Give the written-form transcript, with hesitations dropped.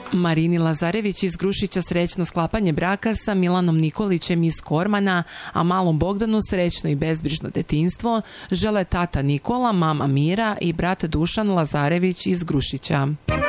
Marini Lazarević iz Grušića srećno sklapanje braka sa Milanom Nikolićem iz Kormana, a malom Bogdanu srećno i bezbrižno detinjstvo žele tata Nikola, mama Mira i brat Dušan Lazarević iz Grušića.